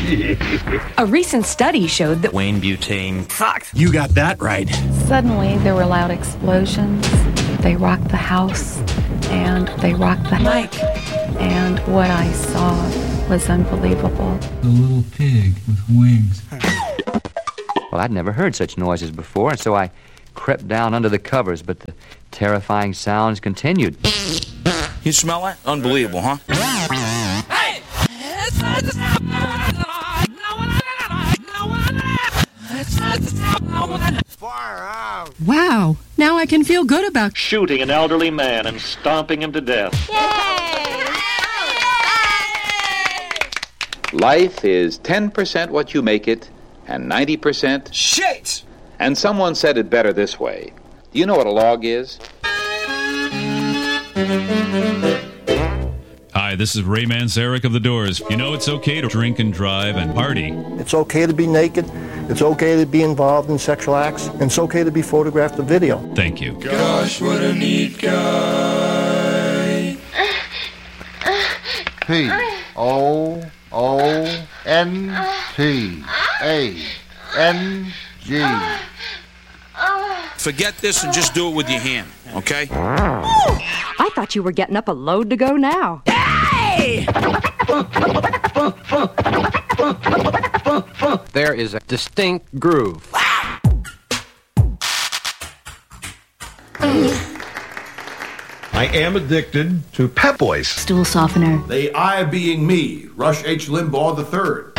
A recent study showed that Wayne butane. Fuck. You got that right. Suddenly, there were loud explosions. They rocked the house, and they rocked the mic. And what I saw was unbelievable. The little pig with wings. Well, I'd never heard such noises before, and so I crept down under the covers, but the terrifying sounds continued. You smell that? Unbelievable, huh? Hey! Fire out! Wow, now I can feel good about shooting an elderly man and stomping him to death. Yay! Life is 10% what you make it, and 90% shit! And someone said it better this way. Do you know what a log is? Hi, this is Ray Manzarek of The Doors. You know it's okay to drink and drive and party. It's okay to be naked. It's okay to be involved in sexual acts. And it's okay to be photographed on video. Thank you. Gosh, what a neat guy. P-O-O-N-T-A-N-G. Forget this and just do it with your hand, okay? I thought you were getting up a load to go now. Hey! There is a distinct groove. I am addicted to Pep Boys. Stool softener. The I being me, Rush H. Limbaugh III.